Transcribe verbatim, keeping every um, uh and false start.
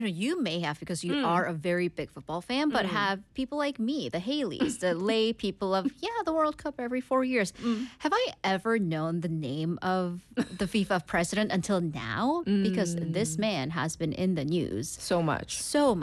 know, you may have because you Mm. are a very big football fan, but Mm. have people like me, the Haleys, the lay people of, yeah, the World Cup every four years. Mm. Have I ever known the name of the FIFA president until now? Because this Mm. man has been in the news So much. so much.